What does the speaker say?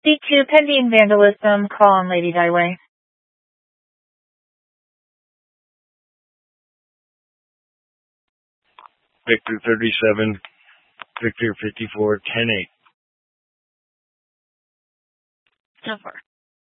C2 pending vandalism, call on Lady Highway. Victor 37, Victor 54, 10-8. So far.